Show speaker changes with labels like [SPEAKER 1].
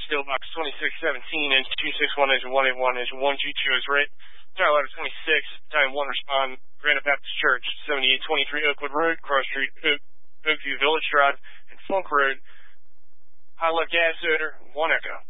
[SPEAKER 1] Steel Box 2617, engine 261, engine 181, engine 1G2 is red. Tire ladder 26, Battalion 1 respond, Granite Baptist Church, 7823 Oakwood Road, Cross Street, Oakview Village Drive, and Funk Road. High left gas odor, 1 Echo.